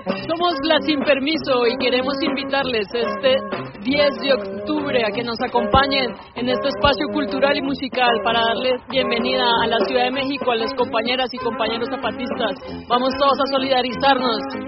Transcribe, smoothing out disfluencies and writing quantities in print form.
Somos La Sin Permiso y queremos invitarles este 10 de octubre a que nos acompañen en este espacio cultural y musical para darles bienvenida a la Ciudad de México, a las compañeras y compañeros zapatistas. Vamos todos a solidarizarnos.